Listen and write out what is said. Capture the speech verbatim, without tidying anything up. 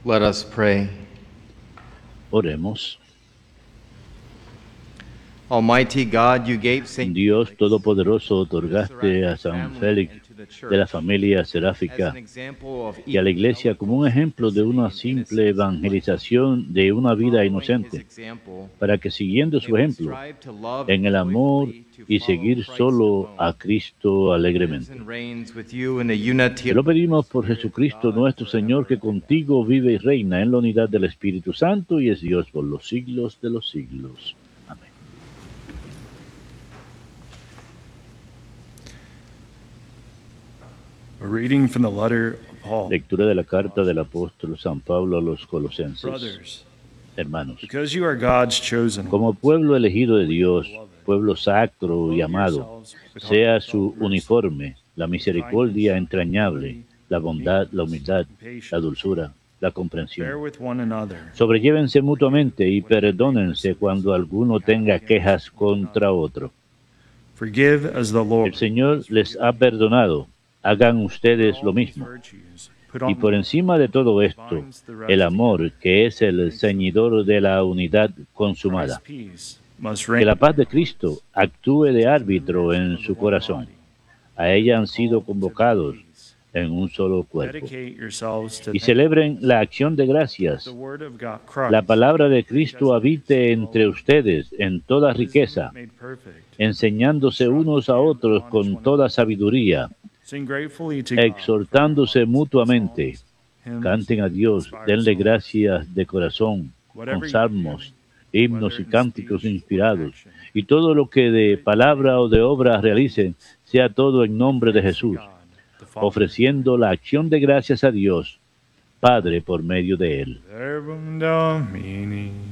Let us pray. Oremos. Almighty God, you gave Saint Dios Felix Todopoderoso, to the otorgaste a Seraphic San family Félix and to the church de la familia as seráfica an example of y a la Iglesia como un ejemplo de una simple evangelización de una vida inocente, para que siguiendo su ejemplo en el amor y seguir solo a Cristo alegremente. Te lo pedimos por Jesucristo nuestro Señor, que contigo vive y reina en la unidad del Espíritu Santo y es Dios por los siglos de los siglos. Amén. A reading from the letter of Paul. Lectura de la carta del apóstol San Pablo a los colosenses. Brothers, Hermanos, because you are God's chosen, como pueblo elegido de Dios, pueblo sacro y amado, sea su uniforme la misericordia entrañable, la bondad, la humildad, la dulzura, la bear comprensión. with one another. Sobrellévense mutuamente y perdónense cuando alguno tenga quejas contra otro. Forgive as the Lord. El Señor les ha perdonado, hagan ustedes lo mismo. Y por encima de todo esto, el amor, que es el ceñidor de la unidad consumada. Que la paz de Cristo actúe de árbitro en su corazón. A ella han sido convocados en un solo cuerpo. Y celebren la acción de gracias. La palabra de Cristo habite entre ustedes en toda riqueza, enseñándose unos a otros con toda sabiduría, exhortándose mutuamente. Canten a Dios, denle gracias de corazón, con salmos, himnos y cánticos inspirados, y todo lo que de palabra o de obra realicen, sea todo en nombre de Jesús, ofreciendo la acción de gracias a Dios, Padre, por medio de Él. Verbum Domini.